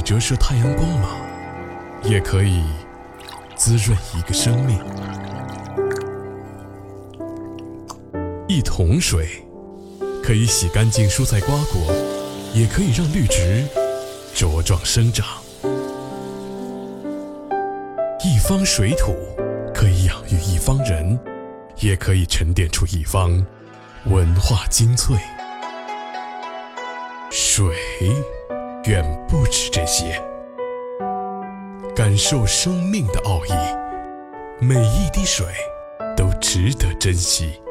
折射太阳光芒，也可以滋润一个生命。一桶水可以洗干净蔬菜瓜果，也可以让绿植茁壮生长。一方水土可以养育一方人，也可以沉淀出一方文化精粹。水远不止这些，感受生命的奥义，每一滴水都值得珍惜。